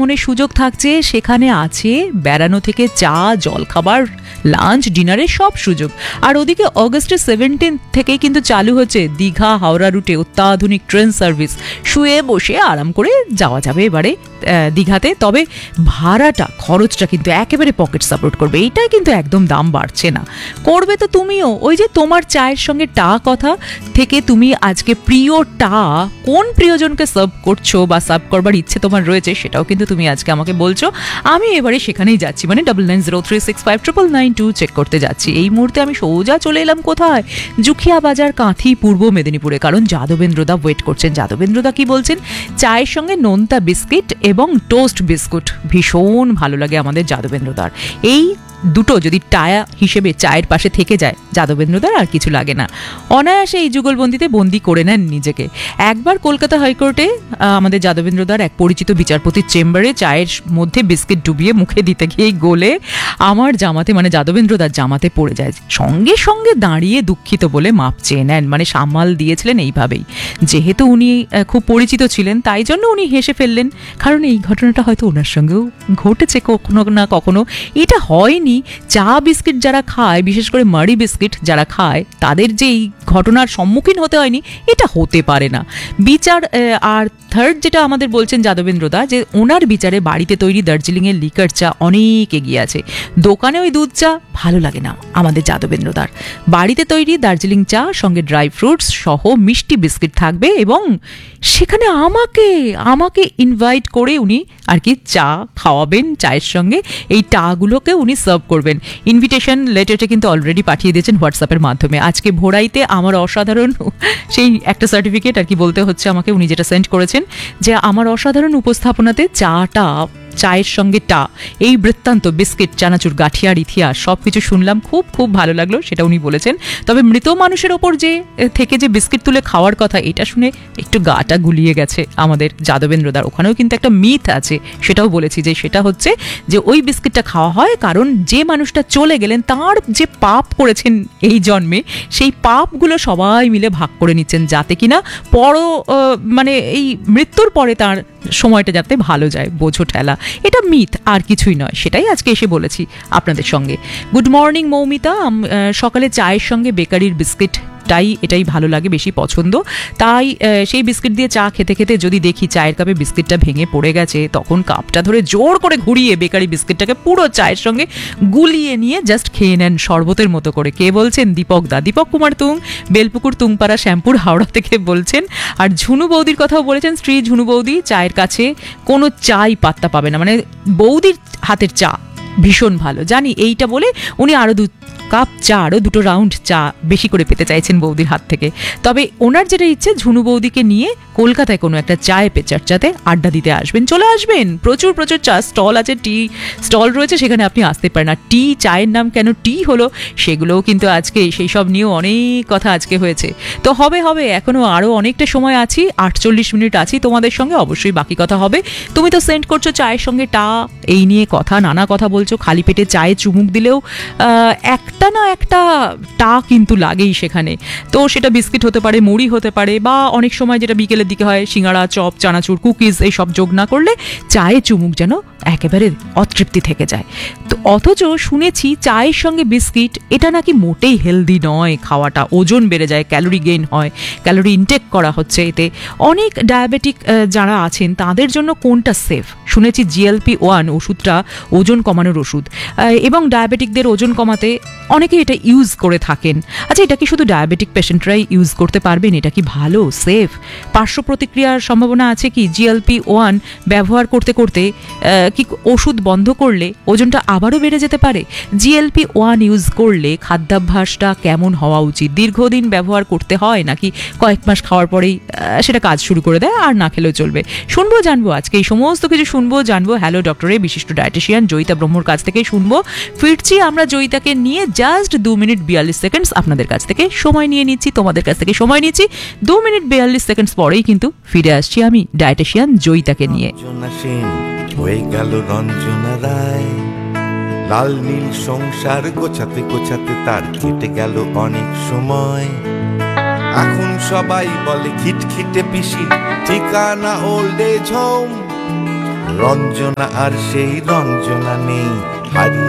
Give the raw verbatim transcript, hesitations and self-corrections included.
ভ্রমণের সুযোগ থাকছে, সেখানে আছে বেড়ানো থেকে চা, জলখাবার, লাঞ্চ, ডিনারের সব সুযোগ। আর ওদিকে অগস্টের সেভেন্টিন থেকেই কিন্তু চালু হচ্ছে দীঘা হাওড়া রুটে অত্যাধুনিক ট্রেন সার্ভিস। শুয়ে বসে আরাম করে যাওয়া যাবে এবারে দীঘাতে। তবে ভাড়াটা, খরচটা কিন্তু একেবারে পকেট সাপোর্ট করবে, এইটাই কিন্তু একদম দাম বাড়ছে না। করবে তো তুমিও। ওই যে তোমার চায়ের সঙ্গে টা কথা থেকে তুমি আজকে প্রিয় টা কোন প্রিয়জনকে সার্ভ করছো বা সার্ভ করবার ইচ্ছে তোমার রয়েছে, সেটাও কিন্তু তুমি আজকে আমাকে বলছো। আমি এবারে সেখানেই যাচ্ছি, মানে double nine zero three six five triple nine two check করতে যাচ্ছি। এই মুহূর্তে আমি সোজা চলে এলাম কোথায়? জুখিয়া বাজার, কাঁথি, পূর্ব মেদিনীপুরে, কারণ যাদবেন্দ্রদা ওয়েট করছেন। যাদবেন্দ্রদা কি বলছেন? চায়ের সঙ্গে নোনতা বিস্কিট এবং টোস্ট বিস্কুট ভীষণ ভালো লাগে আমাদের যাদবেন্দ্রদার। এই দুটো যদি টায়া হিসেবে চায়ের পাশে থেকে যায় যাদবেন্দ্রদার আর কিছু লাগে না। অনায়াসে এই যুগলবন্দিতে বন্দি করে নেন নিজেকে। একবার কলকাতা হাইকোর্টে আমাদের যাদবেন্দ্রদার এক পরিচিত বিচারপতির চেম্বারে চায়ের মধ্যে বিস্কিট ডুবিয়ে মুখে দিতে গিয়ে গোলে আমার জামাতে, মানে যাদবেন্দ্রদার জামাতে পড়ে যায়। সঙ্গে সঙ্গে দাঁড়িয়ে দুঃখিত বলে মাপ চেয়ে নেন, মানে সামাল দিয়েছিলেন এইভাবেই। যেহেতু উনি খুব পরিচিত ছিলেন তাই জন্য উনি হেসে ফেললেন, কারণ এই ঘটনাটা হয়তো ওনার সঙ্গেও ঘটেছে কখনো না কখনো। এটা হয়নি। চা বিস্কিট যারা খায়, বিশেষ করে মারি বিস্কিট যারা খায়, তাদের যে এই ঘটনার সম্মুখীন হতে হয়নি, এটা হতে পারে না। বিচার আর থার্ড যেটা আমাদের বলছেন যাদবেন্দ্রদা, যে ওনার বিচারে বাড়িতে তৈরি দার্জিলিংয়ের লিকার চা অনেক এগিয়ে আছে। দোকানে ওই দুধ চা ভালো লাগে না আমাদের যাদবেন্দ্রদার। বাড়িতে তৈরি দার্জিলিং চা সঙ্গে ড্রাই ফ্রুটস সহ মিষ্টি বিস্কিট থাকবে, এবং সেখানে আমাকে আমাকে ইনভাইট করে উনি আর কি চা খাওয়াবেন। চায়ের সঙ্গে এই টাগুলোকে উনি সার্ভ করবেন। ইনভিটেশন লেটারটা কিন্তু অলরেডি পাঠিয়ে দিয়েছেন হোয়াটসঅ্যাপের মাধ্যমে। আজকে ভোরাইতে আমার অসাধারণ সেই একটা সার্টিফিকেট আর কি বলতে হচ্ছে আমাকে, উনি যেটা সেন্ড করেছেন, যে আমার অসাধারণ উপস্থাপনাতে চাটা, চায়ের সঙ্গে টা, এই বৃত্তান্ত, বিস্কিট, চানাচুর, গাঠিয়ার ইতিহাস সব কিছু শুনলাম, খুব খুব ভালো লাগলো, সেটা উনি বলেছেন। তবে মৃত মানুষের ওপর যে থেকে যে বিস্কিট তুলে খাওয়ার কথা, এটা শুনে একটু গাটা গুলিয়ে গেছে আমাদের যাদবেন্দ্রদার। ওখানেও কিন্তু একটা মিথ আছে, সেটাও বলেছি, যে সেটা হচ্ছে যে ওই বিস্কিটটা খাওয়া হয় কারণ যে মানুষটা চলে গেলেন তার যে পাপ করেছেন এই জন্মে, সেই পাপগুলো সবাই মিলে ভাগ করে নিচ্ছেন, যাতে কিনা পর মানে এই মৃত্যুর পরে তার সময়টা যাতে ভালো যায়, বোঝো ঠেলা। এটা মিথ, আর কিছুই নয়। সেটাই আজকে এসে বলেছি আপনাদের সঙ্গে। Good morning Moumita. সকালে চায়ের সঙ্গে বেকারির বিস্কিট টাই এটাই ভালো লাগে, বেশি পছন্দ। তাই সেই বিস্কিট দিয়ে চা খেতে খেতে যদি দেখি চায়ের কাপে বিস্কিটটা ভেঙে পড়ে গেছে, তখন কাপটা ধরে জোর করে ঘুরিয়ে বেকারি বিস্কিটটাকে পুরো চায়ের সঙ্গে গুলিয়ে নিয়ে জাস্ট খেয়ে নেন শরবতের মতো করে। কে বলছেন? দীপক দা, দীপক কুমার তুং, বেলপুকুর তুংপাড়া শ্যামপুর হাওড়া থেকে বলছেন। আর ঝুনু বৌদির কথাও বলেছেন। স্ত্রী ঝুনু বৌদি চায়ের কাছে কোনো চাই পাত্তা পাবে না, মানে বৌদির হাতের চা ভীষণ ভালো জানি, এইটা বলে উনি আরও দু কাপ চা, আরও দুটো রাউন্ড চা বেশি করে পেতে চাইছেন বৌদির হাত থেকে। তবে ওনার যেটা ইচ্ছে, ঝুনু বৌদিকে নিয়ে কলকাতায় কোনো একটা চায়ে পে চর্চাতে আড্ডা দিতে আসবেন, চলে আসবেন। প্রচুর প্রচুর চা স্টল আছে, টি স্টল রয়েছে, সেখানে আপনি আসতে পারেন। আর টি, চায়ের নাম কেন টি হলো, সেগুলোও কিন্তু আজকে সেই সব নিয়েও অনেক কথা আজকে হয়েছে। তো হবে হবে এখনও আরও অনেকটা সময় আছি, আটচল্লিশ মিনিট আছি তোমাদের সঙ্গে, অবশ্যই বাকি কথা হবে। তুমি তো সেন্ড করছো চায়ের সঙ্গে টা, এই নিয়ে কথা, নানা কথা বলছো। খালি পেটে চায়ে চুমুক দিলেও একটা না একটা টা কিন্তু লাগেই সেখানে। তো সেটা বিস্কিট হতে পারে, মুড়ি হতে পারে, বা অনেক সময় যেটা বিকেলের দিকে হয় সিঙ্গাড়া, চপ, চানাচুর, কুকিজ, এই সব যোগ না করলে চায়ে চুমুক যেন একেবারে অতৃপ্তি থেকে যায়। তো অথচ শুনেছি চায়ের সঙ্গে বিস্কিট এটা নাকি মোটেই হেলদি নয় খাওয়াটা, ওজন বেড়ে যায়, ক্যালোরি গেইন হয়, ক্যালোরি ইনটেক করা হচ্ছে এতে। অনেক ডায়াবেটিক যারা আছেন তাদের জন্য কোনটা সেফ? শুনেছি জিএলপি ওয়ান ওষুধটা ওজন কমানোর ওষুধ, এবং ডায়াবেটিকদের ওজন কমাতে অনেকে এটা ইউজ করে থাকেন। আচ্ছা, এটা কি শুধু ডায়াবেটিক পেশেন্টরাই ইউজ করতে পারবেন? এটা কি ভালো, সেফ? পার্শ্ব প্রতিক্রিয়ার সম্ভাবনা আছে কি? জিএলপি ওয়ান ব্যবহার করতে করতে কি ওষুধ বন্ধ করলে ওজনটা আবারও বেড়ে যেতে পারে? জিএলপি ওয়ান ইউজ করলে খাদ্যাভ্যাসটা কেমন হওয়া উচিত? দীর্ঘদিন ব্যবহার করতে হয় নাকি কয়েক মাস খাওয়ার পরেই সেটা কাজ শুরু করে দেয় আর না খেলেও চলবে? শুনবো, জানবো, আজকে এই সমস্ত কিছু শুনবো, জানবো। হ্যালো ডক্টরে বিশিষ্ট ডায়েটিশিয়ান জয়িতা ব্রহ্মর কাছ থেকে শুনবো। ফিরছি আমরা জয়িতাকে নিয়ে, জাস্ট দু মিনিট বিয়াল্লিশ সেকেন্ডস আপনাদের কাছ থেকে সময় নিয়ে নিচ্ছি, তোমাদের কাছ থেকে সময় নিচ্ছি। দু মিনিট বিয়াল্লিশ সেকেন্ডস পরেই কিন্তু ফিরে আসছি আমি ডায়েটিশিয়ান জয়িতাকে নিয়ে। হয়ে গেল রঞ্জনা রায়, লাল নীল সংসার গোছাতে গোছাতে তার কেটে গেল অনেক সময়। এখন সবাই বলে খিটখিটে পিসি, ঠিকানা ওল্ড এজ হোম। রঞ্জনা আর সেই রঞ্জনা নেই, হারিয়ে